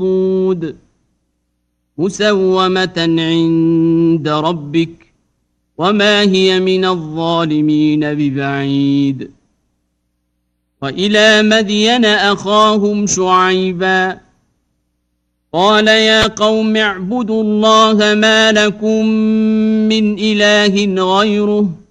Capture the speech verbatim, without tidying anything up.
محصود مسومة عند ربك وما هي من الظالمين ببعيد. وإلى مدين أخاهم شعيبا قال يا قوم اعبدوا الله ما لكم من إله غيره